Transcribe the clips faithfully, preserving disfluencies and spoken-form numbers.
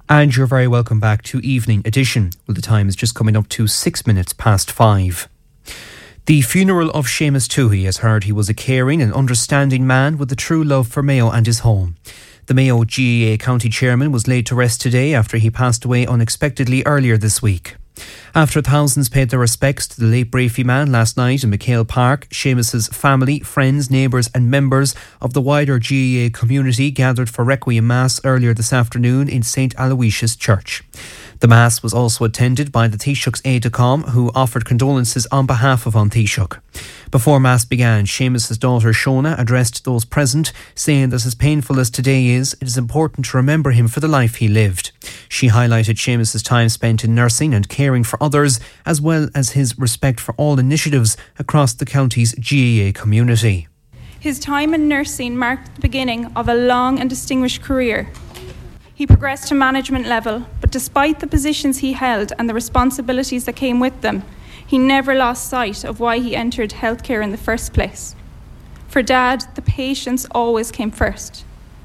And you're very welcome back to Evening Edition. Well, the time is just coming up to six minutes past five. The funeral of Seamus Toohey has heard he was a caring and understanding man with a true love for Mayo and his home. The Mayo G A A County Chairman was laid to rest today after he passed away unexpectedly earlier this week. After thousands paid their respects to the late Brafey man last night in McHale Park, Seamus's family, friends, neighbours and members of the wider G A A community gathered for Requiem Mass earlier this afternoon in St Aloysius Church. The Mass was also attended by the Taoiseach's aide-de-camp, who offered condolences on behalf of An Taoiseach. Before Mass began, Seamus's daughter Shona addressed those present, saying that as painful as today is, it is important to remember him for the life he lived. She highlighted Seamus's time spent in nursing and caring for others, as well as his respect for all initiatives across the county's G A A community. His time in nursing marked the beginning of a long and distinguished career. He progressed to management level, but despite the positions he held and the responsibilities that came with them, he never lost sight of why he entered healthcare in the first place. For Dad, the patients always came first.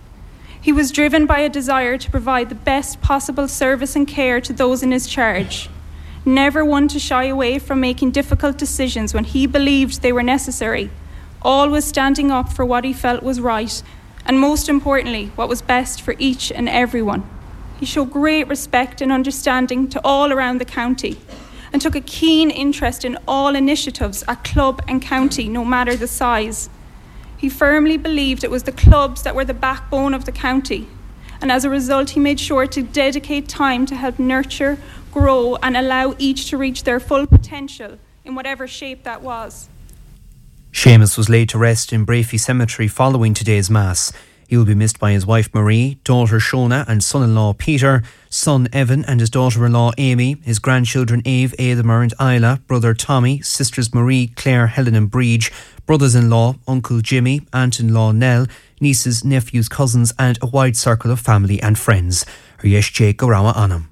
He was driven by a desire to provide the best possible service and care to those in his charge, never one to shy away from making difficult decisions when he believed they were necessary, always standing up for what he felt was right, and most importantly, what was best for each and everyone. He showed great respect and understanding to all around the county and took a keen interest in all initiatives at club and county, no matter the size. He firmly believed it was the clubs that were the backbone of the county, and as a result he made sure to dedicate time to help nurture, grow and allow each to reach their full potential in whatever shape that was. Seamus was laid to rest in Brafey Cemetery following today's Mass. He will be missed by his wife Marie, daughter Shona and son-in-law Peter, son Evan and his daughter-in-law Amy, his grandchildren Eve, Edamer and Isla, brother Tommy, sisters Marie, Claire, Helen and Breege, brothers-in-law, uncle Jimmy, aunt-in-law Nell, nieces, nephews, cousins and a wide circle of family and friends. Ariyesh Gorawa Anam.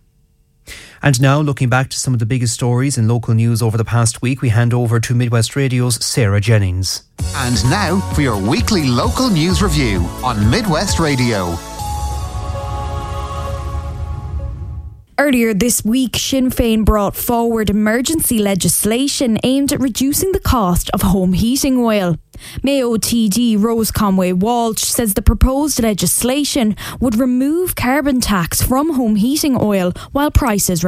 And now, looking back to some of the biggest stories in local news over the past week, we hand over to Midwest Radio's Sarah Jennings. And now for your weekly local news review on Midwest Radio. Earlier this week, Sinn Féin brought forward emergency legislation aimed at reducing the cost of home heating oil. Mayo T D Rose Conway Walsh says the proposed legislation would remove carbon tax from home heating oil while prices